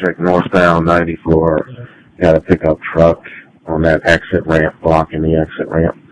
Electric northbound 94. Got a pickup truck on that exit ramp, blocking the exit ramp.